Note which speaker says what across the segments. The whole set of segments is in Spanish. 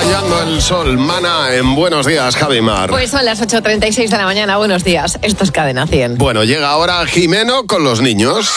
Speaker 1: Brillando el sol, Mana en Buenos Días, Javi Mar.
Speaker 2: Pues son las 8:36 de la mañana, buenos días. Esto es Cadena 100.
Speaker 1: Bueno, llega ahora Jimeno con los niños.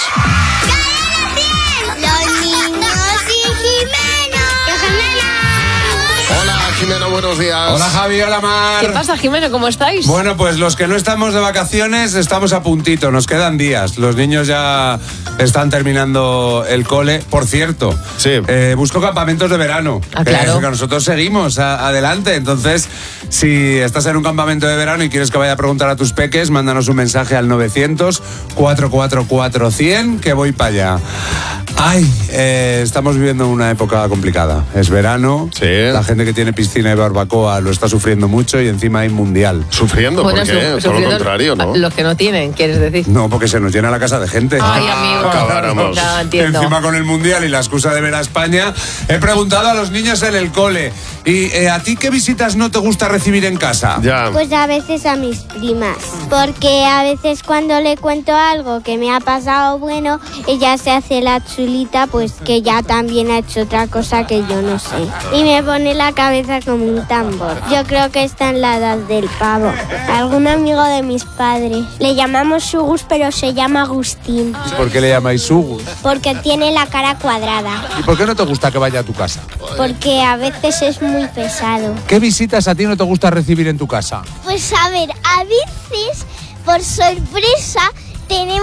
Speaker 1: Jimeno, buenos días.
Speaker 3: Hola Javi, hola Mar.
Speaker 2: ¿Qué pasa, Jimeno? ¿Cómo estáis?
Speaker 3: Bueno, pues los que no estamos de vacaciones estamos a puntito, nos quedan días. Los niños ya están terminando el cole. Por cierto,
Speaker 1: sí.
Speaker 3: Busco campamentos de verano.
Speaker 2: Claro.
Speaker 3: Que nosotros seguimos adelante. Entonces, si estás en un campamento de verano y quieres que vaya a preguntar a tus peques, mándanos un mensaje al 900-444-100 que voy para allá. Ay, estamos viviendo una época complicada. Es verano,
Speaker 1: sí.
Speaker 3: La gente que tiene piscina y barbacoa lo está sufriendo mucho y encima hay mundial.
Speaker 1: ¿Sufriendo?
Speaker 2: Bueno,
Speaker 1: ¿Por qué? Todo lo contrario, ¿no?
Speaker 2: Los que no tienen, ¿quieres decir?
Speaker 3: No, porque se nos llena la casa de gente.
Speaker 2: Ay, amigo.
Speaker 1: Acabáramos.
Speaker 2: No, entiendo.
Speaker 3: Encima con el mundial y la excusa de ver a España, he preguntado a los niños en el cole. ¿Y a ti qué visitas no te gusta recibir en casa?
Speaker 1: Ya.
Speaker 4: Pues a veces a mis primas, porque a veces cuando le cuento algo que me ha pasado bueno, ella se hace la chulita, pues que ya también ha hecho otra cosa que yo no sé. Y me pone la cabeza como un tambor. Yo creo que está en la edad del pavo. Algún amigo de mis padres. Le llamamos Sugus, pero se llama Agustín.
Speaker 3: ¿Por qué le llamáis Sugus?
Speaker 4: Porque tiene la cara cuadrada.
Speaker 3: ¿Y por qué no te gusta que vaya a tu casa?
Speaker 4: Porque a veces es muy pesado.
Speaker 3: ¿Qué visitas a ti no te gusta recibir en tu casa?
Speaker 4: Pues a ver, a veces, por sorpresa, tenemos